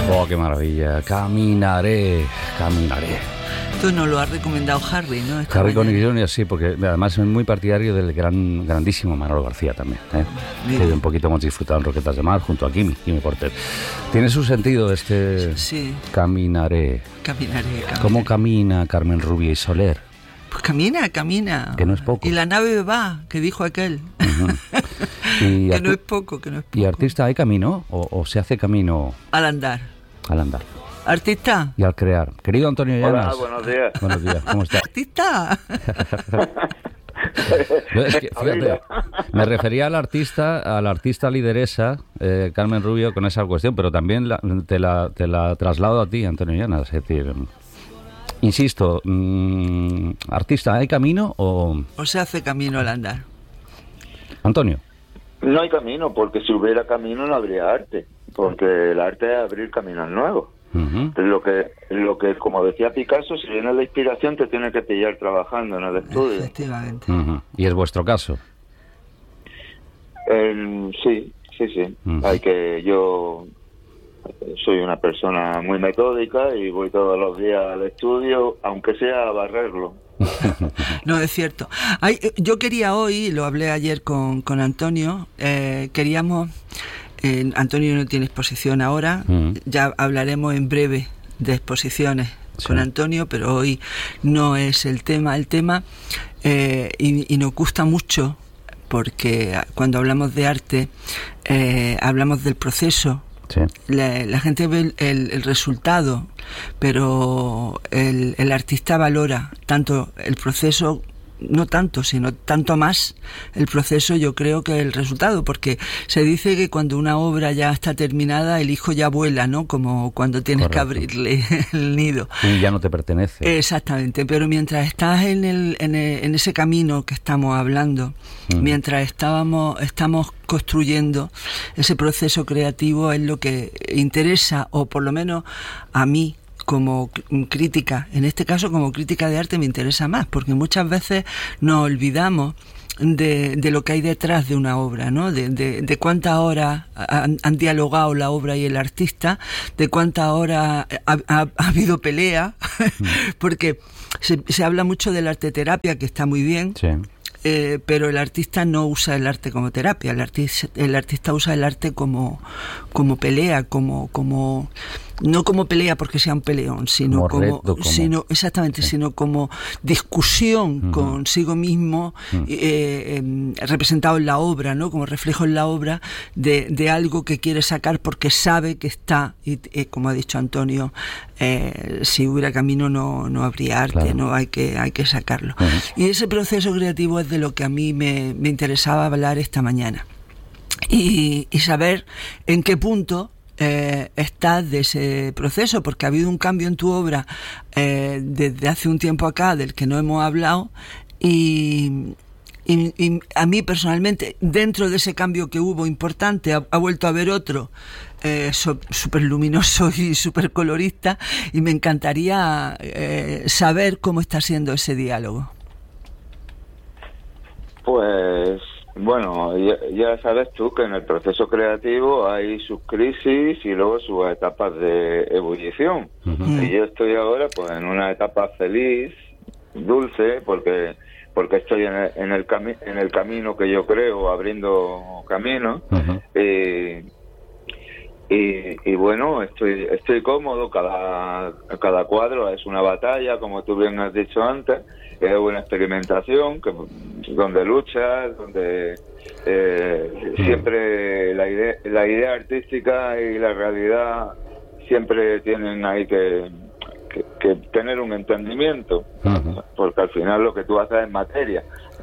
Oh, qué maravilla. Caminaré. Esto nos lo ha recomendado Harry, ¿no? Harry Connick, sí, porque además es muy partidario del grandísimo Manolo García también, que un poquito hemos disfrutado en Roquetas de Mar junto a Kimi Porter. Tiene su sentido sí. Caminaré. ¿Cómo camina Carmen Rubio y Soler? Pues camina. Que no es poco. Y la nave va, que dijo aquel. Y que no es poco. ¿Y artista hay camino o se hace camino? Al andar. ¿Artista? Y al crear. Querido Antonio Llanas. Hola, buenos días. Buenos días, ¿cómo estás? ¿Artista? Es que, fíjate, me refería al artista lideresa, Carmen Rubio, con esa cuestión, pero también te la traslado a ti, Antonio Llanas. Es decir, insisto, artista, ¿hay camino o se hace camino al andar? Antonio. No hay camino, porque si hubiera camino no habría arte, porque el arte es abrir caminos nuevos. Uh-huh. Lo que, como decía Picasso, si viene la inspiración te tiene que pillar trabajando en el estudio. Efectivamente. Uh-huh. ¿Y es vuestro caso? Sí. Uh-huh. Yo soy una persona muy metódica y voy todos los días al estudio, aunque sea a barrerlo. No, es cierto. Yo quería hoy, lo hablé ayer con Antonio, queríamos... Antonio no tiene exposición ahora, ya hablaremos en breve de exposiciones con Antonio, pero hoy no es el tema. Y nos gusta mucho porque cuando hablamos de arte hablamos del proceso. Sí. La gente ve el resultado, pero el artista valora tanto el proceso, no tanto, sino tanto más el proceso, yo creo, que el resultado, porque se dice que cuando una obra ya está terminada, el hijo ya vuela, ¿no? Como cuando tienes que abrirle el nido. Y ya no te pertenece. Exactamente, pero mientras estás en ese camino que estamos hablando, mientras estamos construyendo ese proceso creativo, es lo que interesa, o por lo menos a mí, como crítica, en este caso como crítica de arte, me interesa más, porque muchas veces nos olvidamos de lo que hay detrás de una obra, ¿no? De cuántas horas han dialogado la obra y el artista, de cuántas horas ha habido pelea, porque se habla mucho de la arteterapia, que está muy bien. Sí. Pero el artista no usa el arte como terapia, el artista usa el arte como pelea, no como pelea porque sea un peleón, sino sino como discusión consigo mismo, representado en la obra, ¿no? Como reflejo en la obra de algo que quiere sacar porque sabe que está, y como ha dicho Antonio, si hubiera camino no habría arte, claro. No hay que sacarlo. Uh-huh. Y ese proceso creativo es de lo que a mí me interesaba hablar esta mañana, y saber en qué punto estás de ese proceso, porque ha habido un cambio en tu obra desde hace un tiempo acá del que no hemos hablado, y a mí personalmente, dentro de ese cambio que hubo importante, ha vuelto a haber otro súper luminoso y súper colorista, y me encantaría saber cómo está siendo ese diálogo. Pues bueno, ya sabes tú que en el proceso creativo hay sus crisis y luego sus etapas de ebullición. Uh-huh. Y yo estoy ahora pues en una etapa feliz, dulce, porque estoy en el camino que yo creo, abriendo camino. Uh-huh. Y bueno, estoy cómodo. Cada cuadro es una batalla, como tú bien has dicho antes. Es una experimentación donde luchas, donde siempre la idea artística y la realidad siempre tienen ahí que tener un entendimiento, uh-huh. Porque al final lo que tú haces es materia,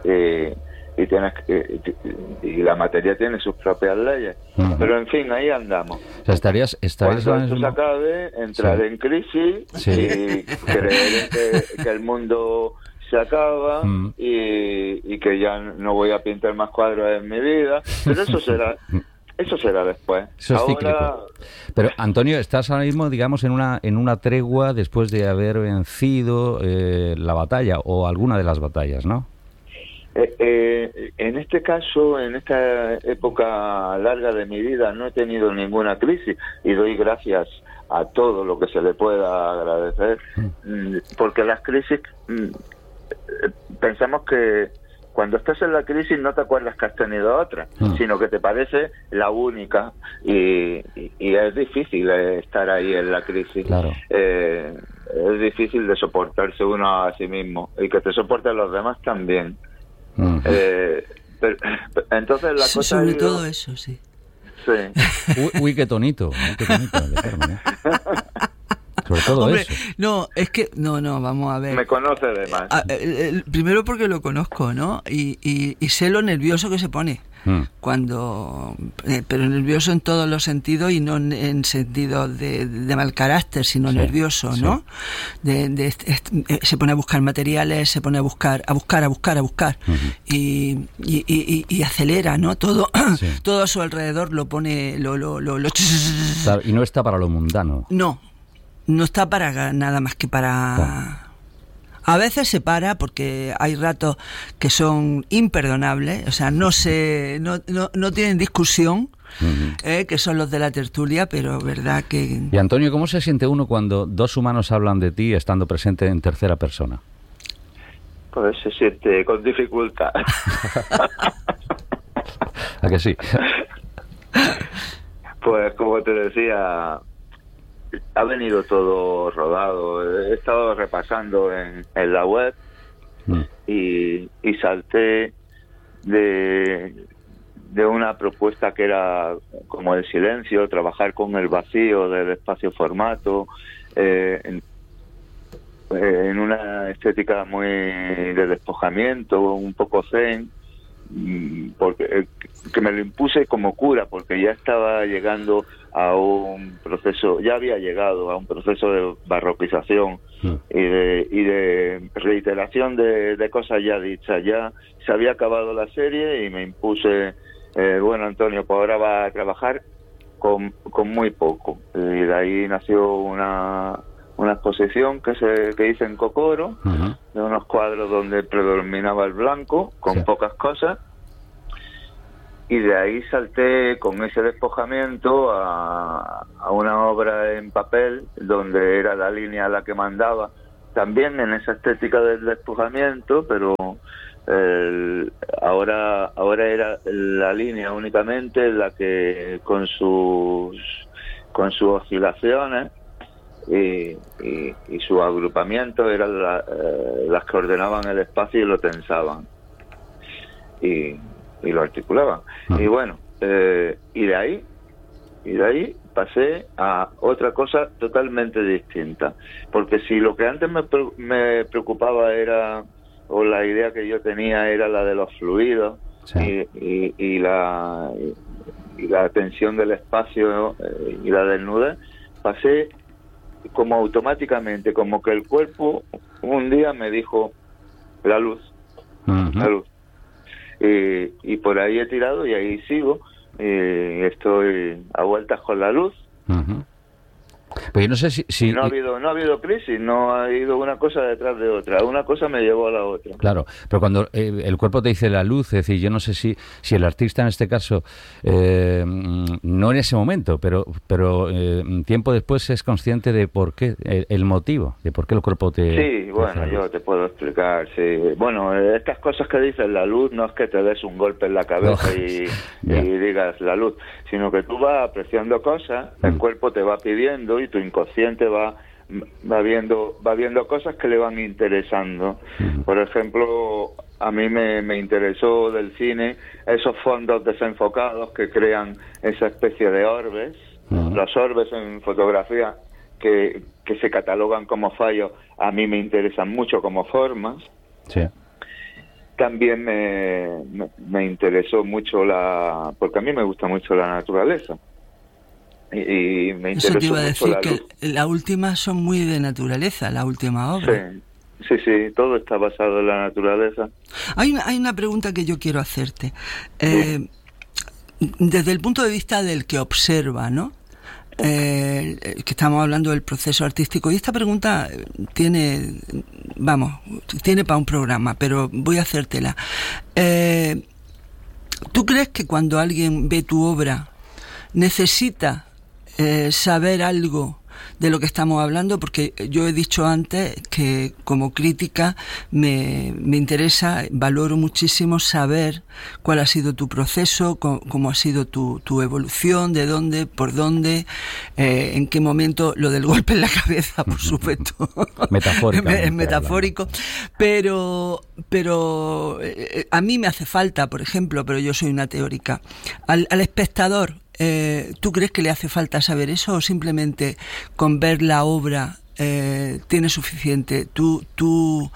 y la materia tiene sus propias leyes. Uh-huh. Pero en fin, ahí andamos. O sea, estarías cuando esto se acabe, entrar en crisis y creer que el mundo se acaba, y que ya no voy a pintar más cuadros en mi vida, pero eso será después. Eso es cíclico. Pero Antonio, estás ahora mismo, digamos, en una tregua después de haber vencido la batalla o alguna de las batallas, ¿no? En este caso, en esta época larga de mi vida, no he tenido ninguna crisis y doy gracias a todo lo que se le pueda agradecer, porque las crisis, pensamos que cuando estás en la crisis no te acuerdas que has tenido otra, sino que te parece la única, y es difícil estar ahí en la crisis. Claro. Es difícil de soportarse uno a sí mismo y que te soporten los demás también. Pero, entonces la cosa sobre todo eso, sí. Uy, qué tonito, de Carmen, ¿eh? Sobre todo hombre, eso. No, es que no, vamos a ver. Me conoce de más. Primero porque lo conozco, ¿no? Y sé lo nervioso que se pone cuando, pero nervioso en todos los sentidos y no en sentido de mal carácter, sino nervioso, ¿no? Se pone a buscar materiales, se pone a buscar y acelera, ¿no? Todo todo a su alrededor lo pone Claro, y no está para lo mundano. No está para nada más que para... A veces se para porque hay ratos que son imperdonables, o sea, no tienen discusión, que son los de la tertulia, pero verdad que... Y Antonio, ¿cómo se siente uno cuando dos humanos hablan de ti estando presente en tercera persona? Pues se siente con dificultad. ¿A que sí? Pues como te decía, ha venido todo rodado. He estado repasando en la web y salté de una propuesta que era como el silencio, trabajar con el vacío del espacio-formato, en una estética muy de despojamiento, un poco zen, porque que me lo impuse como cura, porque ya estaba llegando a un proceso, ya había llegado a un proceso de barroquización y de reiteración de cosas ya dichas. Ya se había acabado la serie y me impuse, bueno, Antonio, pues ahora va a trabajar con muy poco. Y de ahí nació una exposición que hice en Cocoro, de unos cuadros donde predominaba el blanco, con pocas cosas. Y de ahí salté con ese despojamiento a una obra en papel donde era la línea la que mandaba, también en esa estética del despojamiento, pero ahora era la línea únicamente la que con sus oscilaciones y su agrupamiento eran las que ordenaban el espacio y lo tensaban y lo articulaban. Y bueno, y de ahí pasé a otra cosa totalmente distinta, porque si lo que antes me preocupaba era, o la idea que yo tenía era la de los fluidos y la tensión del espacio y la desnudez, pasé como automáticamente, como que el cuerpo un día me dijo la luz. Y por ahí he tirado y ahí sigo. Estoy a vueltas con la luz. Pues yo no sé si no ha habido crisis, no ha ido una cosa detrás de otra, una cosa me llevó a la otra. Claro, pero cuando el cuerpo te dice la luz, es decir, yo no sé si el artista en este caso, no en ese momento, pero tiempo después es consciente de por qué, el motivo, de por qué el cuerpo te... Sí, bueno, yo te puedo explicar, sí. Bueno, estas cosas que dices la luz no es que te des un golpe en la cabeza y digas la luz, sino que tú vas apreciando cosas, el cuerpo te va pidiendo y tu inconsciente va viendo cosas que le van interesando. Por ejemplo, a mí me interesó del cine esos fondos desenfocados que crean esa especie de orbes. Los orbes en fotografía que se catalogan como fallos, a mí me interesan mucho como formas. Sí. También me interesó mucho porque a mí me gusta mucho la naturaleza. Y me interesó. Eso te iba a decir, que las últimas son muy de naturaleza, la última obra. Sí, todo está basado en la naturaleza. Hay una pregunta que yo quiero hacerte. Desde el punto de vista del que observa, ¿no? que estamos hablando del proceso artístico, y esta pregunta tiene para un programa, pero voy a hacértela. ¿Tú crees que cuando alguien ve tu obra necesita saber algo de lo que estamos hablando? Porque yo he dicho antes que como crítica me interesa, valoro muchísimo saber cuál ha sido tu proceso, cómo ha sido tu evolución, de dónde, por dónde, en qué momento, lo del golpe en la cabeza, por supuesto. Es metafórico, pero a mí me hace falta, por ejemplo, pero yo soy una teórica, al espectador. ¿Tú crees que le hace falta saber eso o simplemente con ver la obra tiene suficiente? Tú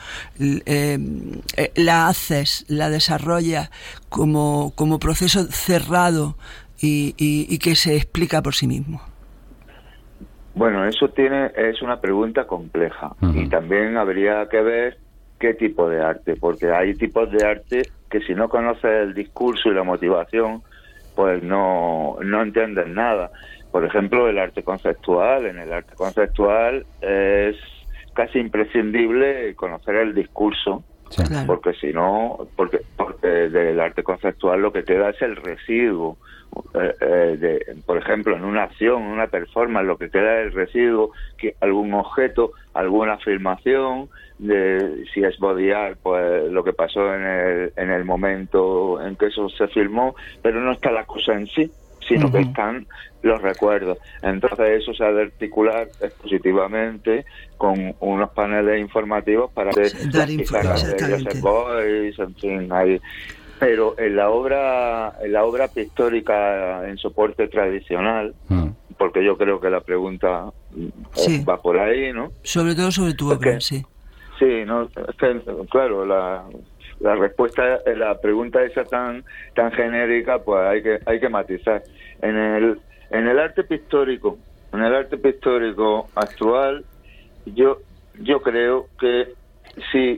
la haces, la desarrollas como proceso cerrado y que se explica por sí mismo. Bueno, es una pregunta compleja. Uh-huh. Y también habría que ver qué tipo de arte, porque hay tipos de arte que si no conoces el discurso y la motivación, pues no entienden nada. Por ejemplo, el arte conceptual. En el arte conceptual es casi imprescindible conocer el discurso, sí, claro, porque si no, porque del arte conceptual lo que queda es el residuo. Por ejemplo, en una acción, en una performance, lo que queda es el residuo, que algún objeto, alguna afirmación, si es body art, pues lo que pasó en el momento en que eso se filmó, pero no está la cosa en sí, sino que están los recuerdos. Entonces eso se ha de articular expositivamente con unos paneles informativos para dar información. En fin, hay. Pero en la obra pictórica en soporte tradicional, porque yo creo que la pregunta va por ahí, ¿no? Sobre todo sobre tu obra, sí. Sí, no, claro, la respuesta, la pregunta esa tan genérica, pues hay que matizar. En el arte pictórico actual, yo creo que sí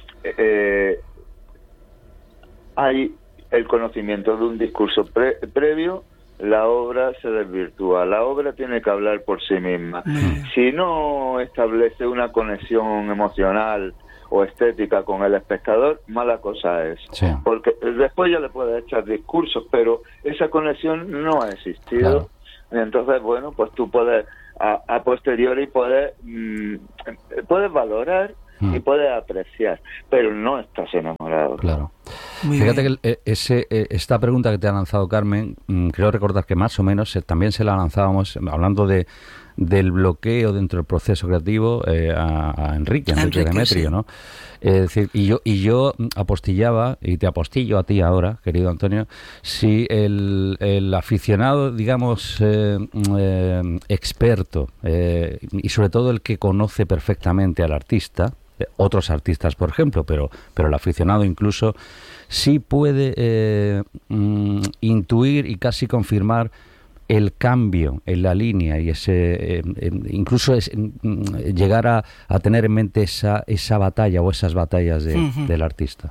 hay el conocimiento de un discurso previo, la obra se desvirtúa. La obra tiene que hablar por sí misma. Si no establece una conexión emocional o estética con el espectador, mala cosa es. Sí. Porque después ya le puedes echar discursos, pero esa conexión no ha existido. Claro. Entonces, bueno, pues tú puedes, a posteriori, puedes valorar y puedes apreciar, pero no estás enamorado. Claro. Fíjate que esta pregunta que te ha lanzado Carmen, creo recordar que más o menos también se la lanzábamos hablando del bloqueo dentro del proceso creativo a Enrique Demetrio, sí, ¿no? Es decir, y yo apostillaba, y te apostillo a ti ahora, querido Antonio, si el aficionado, digamos, experto, y sobre todo el que conoce perfectamente al artista, otros artistas, por ejemplo, pero el aficionado incluso sí puede intuir y casi confirmar el cambio en la línea y ese incluso llegar a tener en mente esa batalla o esas batallas del artista.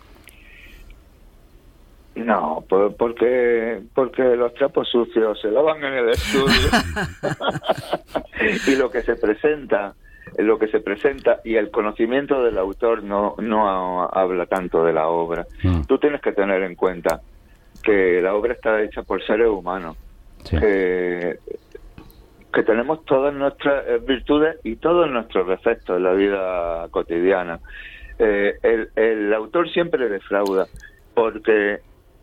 No, porque los trapos sucios se lavan en el estudio y lo que se presenta y el conocimiento del autor no habla tanto de la obra. Tú tienes que tener en cuenta que la obra está hecha por seres humanos, sí, que tenemos todas nuestras virtudes y todos nuestros defectos en la vida cotidiana. El autor siempre defrauda porque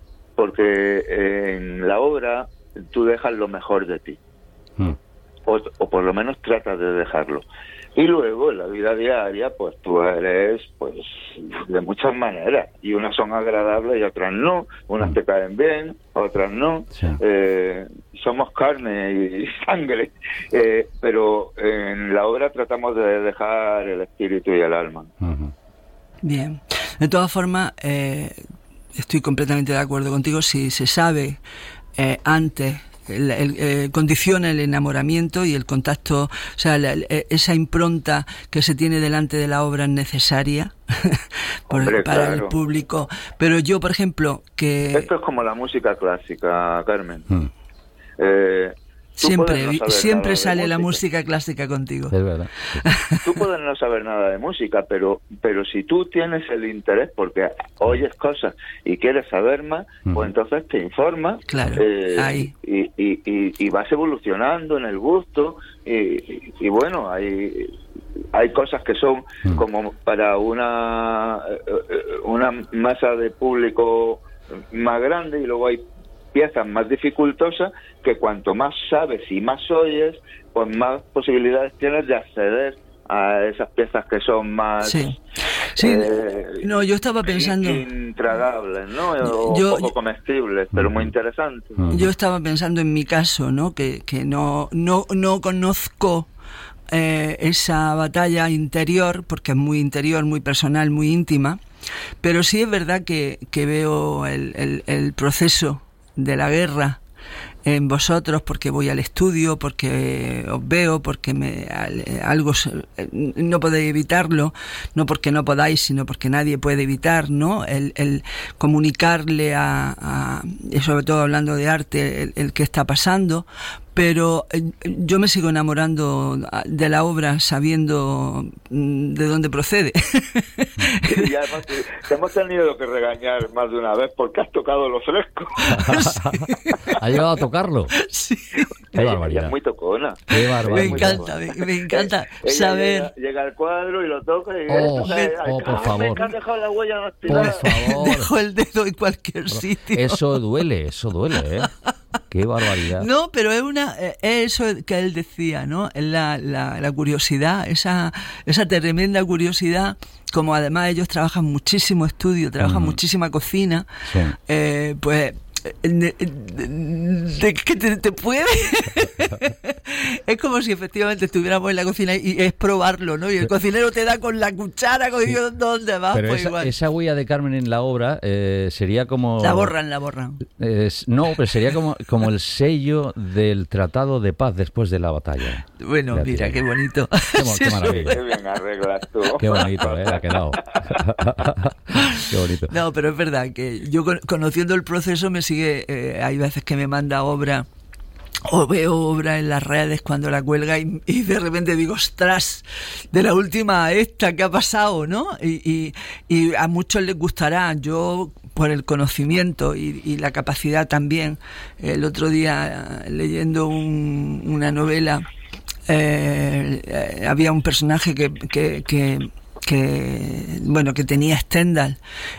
en la obra tú dejas lo mejor de ti, o por lo menos tratas de dejarlo. Y luego en la vida diaria, pues tú eres pues de muchas maneras, y unas son agradables y otras no, unas te caen bien, otras no, sí. Somos carne y sangre, pero en la obra tratamos de dejar el espíritu y el alma. Bien, de todas formas, estoy completamente de acuerdo contigo. Si se sabe antes, condiciona el enamoramiento y el contacto, o sea, esa impronta que se tiene delante de la obra es necesaria para claro, el público. Pero yo, por ejemplo, que... Esto es como la música clásica, Carmen. Siempre sale la música clásica contigo. Es verdad. Tú puedes no saber nada de música, pero si tú tienes el interés porque oyes cosas y quieres saber más, pues entonces te informas. Claro, ahí. Y vas evolucionando en el gusto y bueno, hay cosas que son como para una masa de público más grande, y luego hay piezas más dificultosas que cuanto más sabes y más oyes, pues más posibilidades tienes de acceder a esas piezas que son más no, yo estaba pensando intragables, ¿no? O poco comestibles, pero muy interesantes. Yo estaba pensando en mi caso, ¿no? Que no conozco esa batalla interior, porque es muy interior, muy personal, muy íntima, pero sí es verdad que veo el proceso de la guerra en vosotros, porque voy al estudio, porque os veo, porque algo no podéis evitarlo, no porque no podáis, sino porque nadie puede evitar, ¿no? El comunicarle y sobre todo hablando de arte, el que está pasando. Pero yo me sigo enamorando de la obra sabiendo de dónde procede. Y además te hemos tenido que regañar más de una vez porque has tocado lo fresco. ¿Ha llegado a tocarlo? Sí. Qué barbaridad. Es muy tocona. Qué barbaridad. Me encanta saber. Llega al cuadro y lo toca y por favor. Me han dejado la huella Por favor. Dejo el dedo en cualquier sitio. Eso duele, ¿eh? Qué barbaridad. No, pero es eso que él decía, ¿no? Es la curiosidad, esa tremenda curiosidad. Como además ellos trabajan muchísimo estudio, trabajan muchísima cocina, sí. Pues de que te puede. Es como si efectivamente estuviéramos en la cocina y es probarlo, ¿no? Y el cocinero te da con la cuchara, con ¿dónde vas? Pero pues esa huella de Carmen en la obra sería como... La borran. No, pero sería como el sello del Tratado de Paz después de la batalla. Bueno, mira, qué bonito. Qué maravilla. Qué bien arreglas tú. Qué bonito, ha quedado. Qué bonito. No, pero es verdad que yo conociendo el proceso me sigue, hay veces que me manda obra o veo obra en las redes cuando la cuelga y de repente digo, ostras, de la última esta que ha pasado, ¿no? Y a muchos les gustará. Yo, por el conocimiento y la capacidad también, el otro día leyendo una novela, había un personaje que tenía Stendhal